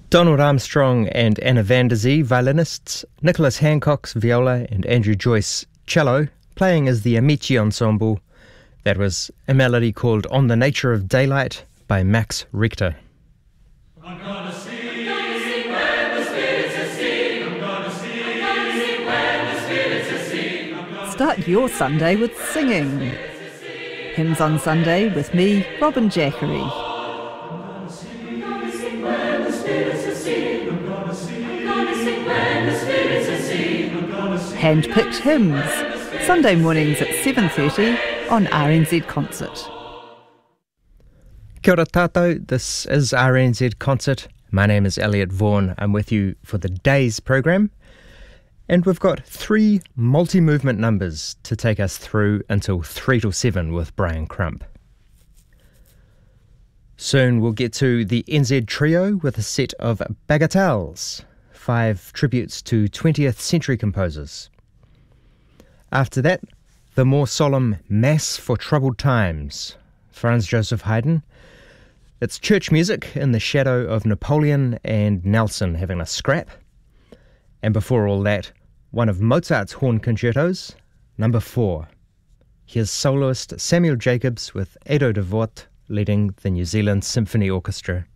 Donald Armstrong and Anna van der Zee, violinists, Nicholas Hancock's viola and Andrew Joyce, cello, playing as the Amici Ensemble. That was a melody called On the Nature of Daylight by Max Richter. I'm gonna sing when the spirits are sing. I'm gonna sing when the spirits are sing. Start your Sunday with singing. Hymns on Sunday with me, Robin Jackery. Hand-picked hymns, Sunday mornings at 7:30 on RNZ Concert. Kia ora tātou, this is RNZ Concert. My name is Elliot Vaughan. I'm with you for the day's program. And we've got 3 multi-movement numbers to take us through until 3 till 7 with Brian Crump. Soon we'll get to the NZ Trio with a set of bagatelles, 5 tributes to 20th century composers. After that, the more solemn Mass for Troubled Times, Franz Joseph Haydn. It's church music in the shadow of Napoleon and Nelson having a scrap. And before all that, one of Mozart's horn concertos, number 4. Here's soloist Samuel Jacobs with Edo de Voort leading the New Zealand Symphony Orchestra.